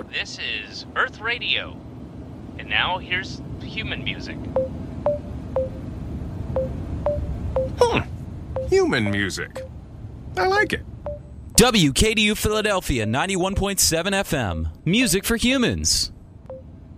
This is Earth Radio. And now here's human music. Human music. I like it. WKDU Philadelphia 91.7 FM. Music for humans.